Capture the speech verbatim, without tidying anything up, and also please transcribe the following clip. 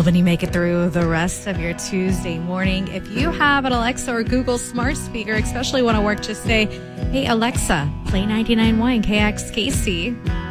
helping you make it through the rest of your Tuesday morning. If you have an Alexa or Google smart speaker, especially want to work, just say, hey, Alexa, play ninety-nine point one K X K C.